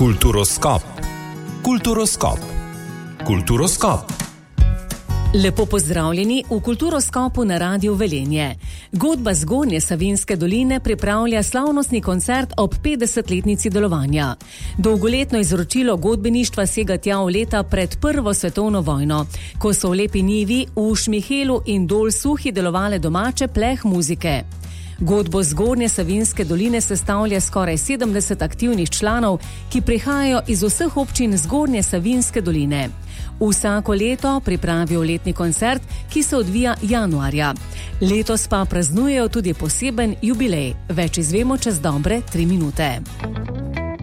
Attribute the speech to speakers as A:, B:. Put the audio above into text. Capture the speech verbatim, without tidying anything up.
A: Kulturoskop. Kulturoskop. Kulturoskop.
B: Lepo pozdravljeni v Kulturoskopu na Radiu Velenje. Godba Zgornje Savinjske doline pripravlja slavnostni koncert ob petdesetletnici delovanja. Dolgoletno izročilo godbeništva sega tja v leta pred Prvo svetovno vojno, ko so v Lepi Njivi, v Šmihelu in Dol Suhi delovale domače pleh muzike. Godbo Zgornje Savinjske doline sestavlja skoraj sedemdeset aktivnih članov, ki prihajajo iz vseh občin Zgornje Savinjske doline. Vsako leto pripravijo letni koncert, ki se odvija januarja. Letos pa praznujejo tudi poseben jubilej. Več izvemo čez dobre tri minute.